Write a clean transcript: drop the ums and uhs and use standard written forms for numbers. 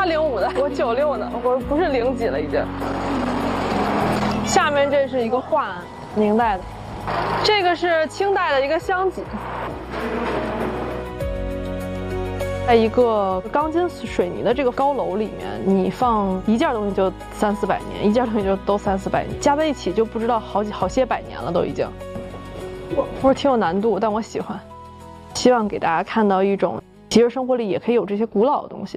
他05的，我96呢，我不是0几了已经。下面这是一个画案，明代的，这个是清代的一个箱脊。在一个钢筋水泥的这个高楼里面，你放一件东西就300-400年，一件东西就都300-400年，加在一起就不知道好些百年了都已经。不是挺有难度，但我喜欢。希望给大家看到一种其实生活里也可以有这些古老的东西。